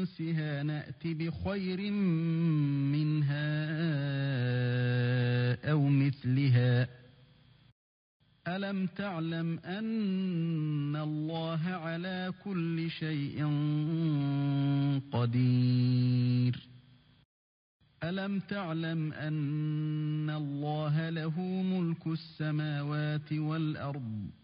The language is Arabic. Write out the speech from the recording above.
تمسها نأت بخير منها أو مثلها ألم تعلم أن الله على كل شيء قدير ألم تعلم أن الله له ملك السماوات والأرض